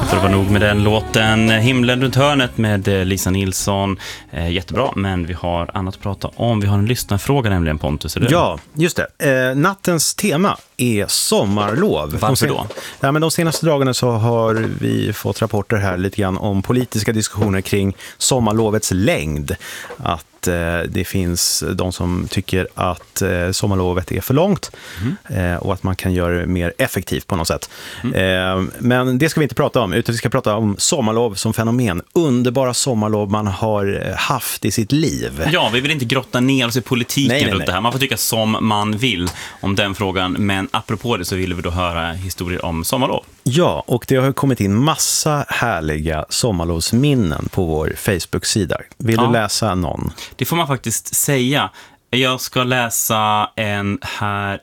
Så det var nog med den låten Himlen runt hörnet med Lisa Nilsson. Jättebra, men vi har annat att prata om. Vi har en lyssnarfråga nämligen, Pontus. Eller? Ja, just det. Nattens tema är sommarlov. Varför då? Ja, men de senaste dagarna så har vi fått rapporter här lite grann om politiska diskussioner kring sommarlovets längd. Att det finns de som tycker att sommarlovet är för långt och att man kan göra det mer effektivt på något sätt. Men det ska vi inte prata om, utan vi ska prata om sommarlov som fenomen. Underbara sommarlov man har haft i sitt liv. Ja, vi vill inte grotta ner oss i politiken runt det här. Man får tycka som man vill om den frågan, men apropå det så vill vi då höra historier om sommarlov. Ja, och det har kommit in massa härliga sommarlovsminnen på vår Facebook-sida. Vill du läsa någon? Det får man faktiskt säga. Jag ska läsa en här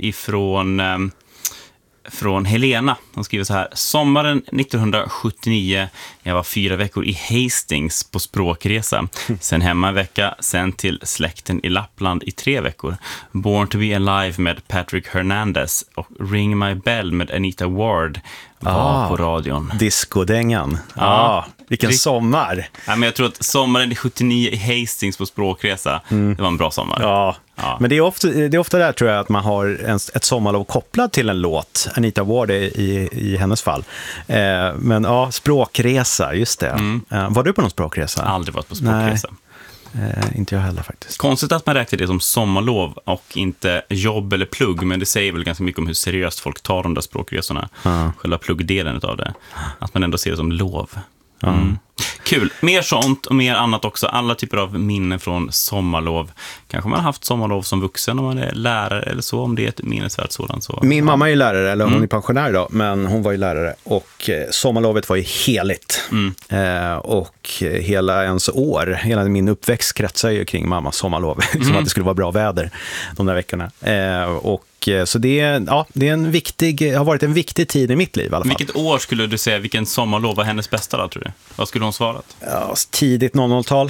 från Helena. Hon skriver så här: sommaren 1979, jag var 4 veckor i Hastings på språkresa. Sen hemma en vecka, sen till släkten i Lappland i 3 veckor. Born to be alive med Patrick Hernandez och Ring My Bell med Anita Ward var på radion. Discodängan. Vilken sommar. Ja, men jag tror att sommaren 79 i Hastings på språkresa, det var en bra sommar. Ja. Men det är ofta där tror jag att man har ett sommarlov kopplat till en låt. Anita Ward i hennes fall. Men ja, språkresa, just det. Var du på någon språkresa? Aldrig varit på språkresa. Inte jag heller faktiskt. Konstigt att man räknar det som sommarlov och inte jobb eller plugg, men det säger väl ganska mycket om hur seriöst folk tar de där språkresorna. Själva pluggdelen av det. Att man ändå ser det som lov. Kul. Mer sånt och mer annat också. Alla typer av minnen från sommarlov. Kanske man har haft sommarlov som vuxen om man är lärare eller så, om det är ett minnesvärt sådant. Så. Min mamma är ju lärare, eller hon är pensionär idag, men hon var ju lärare och sommarlovet var ju heligt. Och hela ens år, hela min uppväxt kretsar ju kring mammas sommarlov. Som att det skulle vara bra väder de där veckorna. Så det har varit en viktig tid i mitt liv i alla fall. Vilket år skulle du säga, vilken sommarlov var hennes bästa då, tror du? Vad skulle hon svarat? Ja, tidigt 00-tal.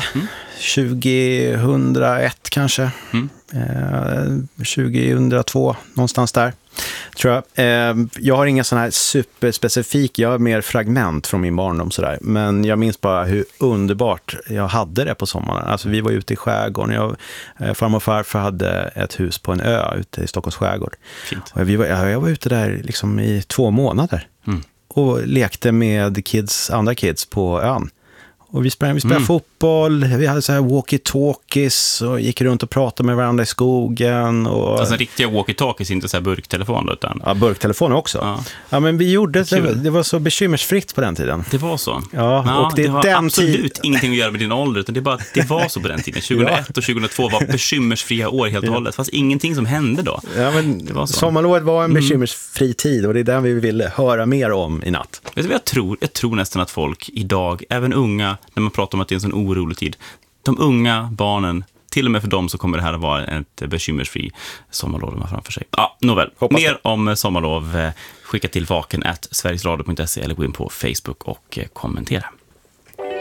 2001 kanske. 2002, någonstans där. Tror jag. Jag har inga sån här superspecifik, jag har mer fragment från min barndom sådär. Men jag minns bara hur underbart jag hade det på sommaren. Alltså vi var ute i skärgården. Farmor och farfar hade ett hus på en ö ute i Stockholms skärgård. Fint. Och jag var ute där liksom i 2 månader. Och lekte med andra kids på ön. Och vi spelade fotboll, vi hade så här walkie-talkies och gick runt och pratade med varandra i skogen. Och... Alltså riktiga walkie-talkies, inte så här burktelefon då, utan... Ja, burktelefon också. Ja, men vi gjorde det var så bekymmersfritt på den tiden. Det var så? Ja, och det har absolut ingenting att göra med din ålder, utan det är bara att det var så på den tiden. 2001 och 2002 var bekymmersfria år helt och hållet. Fast ingenting som hände då. Ja, men det var så. Sommarlovet var en bekymmersfri tid och det är den vi ville höra mer om i natt. Vet du vad jag tror? Jag tror nästan att folk idag, även unga, när man pratar om att det är en sån orolig tid, de unga barnen, till och med för dem så kommer det här att vara ett bekymmersfri sommarlov framför sig. Ja, nåväl. Mer om sommarlov, skicka till vaken@sverigesradio.se eller gå in på Facebook och kommentera.